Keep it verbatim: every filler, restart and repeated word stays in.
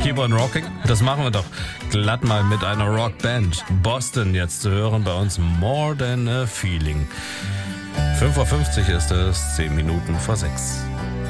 Keep on Rocking. Das machen wir doch glatt mal mit einer Rockband. Boston jetzt zu hören bei uns. More Than a Feeling. fünf Uhr fünfzig ist es, zehn Minuten vor sechs.